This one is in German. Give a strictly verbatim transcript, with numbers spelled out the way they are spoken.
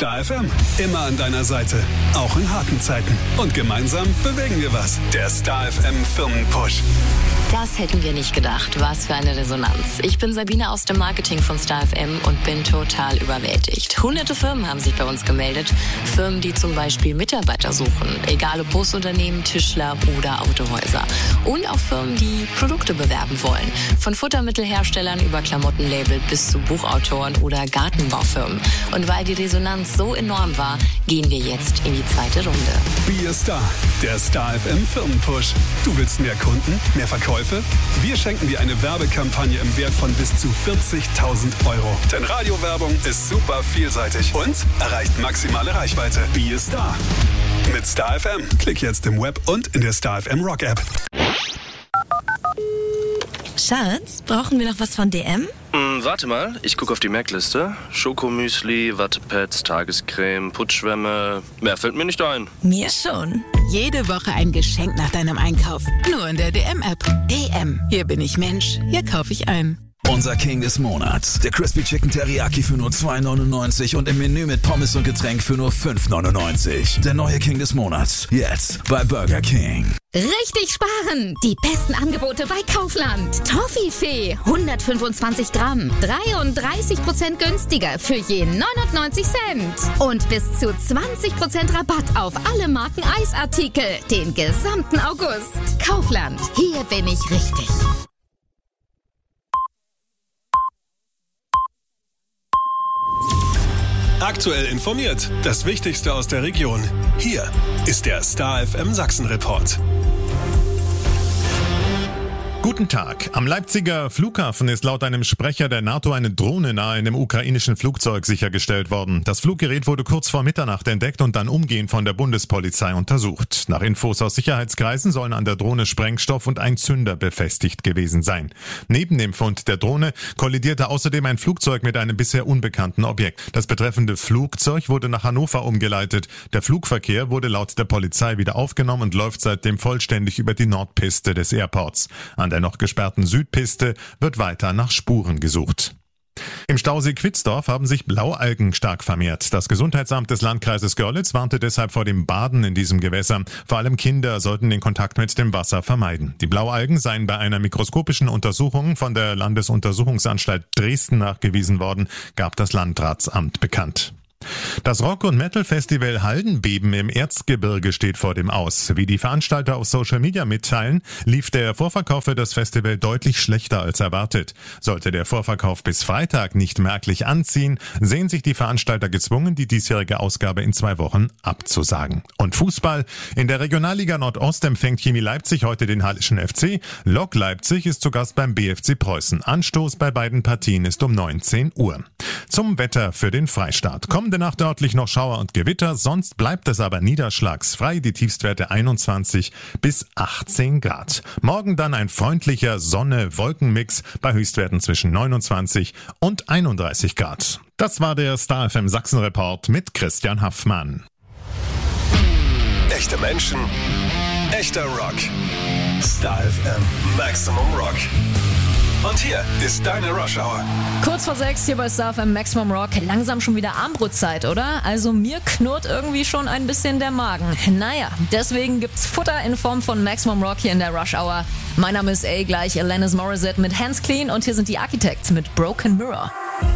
Star F M, immer an deiner Seite, auch in harten Zeiten. Und gemeinsam bewegen wir was. Der Star F M Firmenpush. Das hätten wir nicht gedacht. Was für eine Resonanz. Ich bin Sabine aus dem Marketing von Star F M und bin total überwältigt. Hunderte Firmen haben sich bei uns gemeldet. Firmen, die zum Beispiel Mitarbeiter suchen. Egal ob Busunternehmen, Tischler oder Autohäuser. Und auch Firmen, die Produkte bewerben wollen. Von Futtermittelherstellern über Klamottenlabel bis zu Buchautoren oder Gartenbaufirmen. Und weil die Resonanz so enorm war, gehen wir jetzt in die zweite Runde. Be a Star, der Star F M Firmenpush. Du willst mehr Kunden, mehr Verkäufe? Wir schenken dir eine Werbekampagne im Wert von bis zu vierzigtausend Euro. Denn Radiowerbung ist super vielseitig und erreicht maximale Reichweite. Be a Star. Mit Star F M. Klick jetzt im Web und in der Star F M Rock App. Schatz, brauchen wir noch was von D M? Hm, warte mal, ich gucke auf die Merkliste. Schokomüsli, Wattepads, Tagescreme, Putzschwämme. Mehr fällt mir nicht ein. Mir schon. Jede Woche ein Geschenk nach deinem Einkauf. Nur in der D M-App. D M. Hier bin ich Mensch. Hier kaufe ich ein. Unser King des Monats. Der Crispy Chicken Teriyaki für nur zwei neunundneunzig und im Menü mit Pommes und Getränk für nur fünf neunundneunzig. Der neue King des Monats. Jetzt bei Burger King. Richtig sparen! Die besten Angebote bei Kaufland. Toffifee, hundertfünfundzwanzig Gramm, dreiunddreißig Prozent günstiger für je neunundneunzig Cent. Und bis zu zwanzig Prozent Rabatt auf alle Marken Eisartikel. Den gesamten August. Kaufland, hier bin ich richtig. Aktuell informiert. Das Wichtigste aus der Region. Hier ist der Star F M Sachsen Report. Guten Tag. Am Leipziger Flughafen ist laut einem Sprecher der NATO eine Drohne nahe einem ukrainischen Flugzeug sichergestellt worden. Das Fluggerät wurde kurz vor Mitternacht entdeckt und dann umgehend von der Bundespolizei untersucht. Nach Infos aus Sicherheitskreisen sollen an der Drohne Sprengstoff und ein Zünder befestigt gewesen sein. Neben dem Fund der Drohne kollidierte außerdem ein Flugzeug mit einem bisher unbekannten Objekt. Das betreffende Flugzeug wurde nach Hannover umgeleitet. Der Flugverkehr wurde laut der Polizei wieder aufgenommen und läuft seitdem vollständig über die Nordpiste des Airports. An der noch gesperrten Südpiste wird weiter nach Spuren gesucht. Im Stausee Quitzdorf haben sich Blaualgen stark vermehrt. Das Gesundheitsamt des Landkreises Görlitz warnte deshalb vor dem Baden in diesem Gewässer. Vor allem Kinder sollten den Kontakt mit dem Wasser vermeiden. Die Blaualgen seien bei einer mikroskopischen Untersuchung von der Landesuntersuchungsanstalt Dresden nachgewiesen worden, gab das Landratsamt bekannt. Das Rock- und Metal-Festival Haldenbeben im Erzgebirge steht vor dem Aus. Wie die Veranstalter auf Social Media mitteilen, lief der Vorverkauf für das Festival deutlich schlechter als erwartet. Sollte der Vorverkauf bis Freitag nicht merklich anziehen, sehen sich die Veranstalter gezwungen, die diesjährige Ausgabe in zwei Wochen abzusagen. Und Fußball. In der Regionalliga Nordost empfängt Chemie Leipzig heute den Hallischen F C. Lok Leipzig ist zu Gast beim B F C Preußen. Anstoß bei beiden Partien ist um neunzehn Uhr. Zum Wetter für den Freistaat. Kommende Nacht örtlich noch Schauer und Gewitter, sonst bleibt es aber niederschlagsfrei. Die Tiefstwerte einundzwanzig bis achtzehn Grad. Morgen dann ein freundlicher Sonne-Wolkenmix bei Höchstwerten zwischen neunundzwanzig und einunddreißig Grad. Das war der Star F M Sachsen Report mit Christian Haffmann. Echte Menschen, echter Rock. Star F M Maximum Rock. Und hier ist deine Rush Hour. Kurz vor sechs hier bei Star F M Maximum Rock. Langsam schon wieder Abendbrotzeit, oder? Also mir knurrt irgendwie schon ein bisschen der Magen. Naja, deswegen gibt's Futter in Form von Maximum Rock hier in der Rush Hour. Mein Name ist A, gleich Alanis Morissette mit Hands Clean und hier sind die Architects mit Broken Mirror.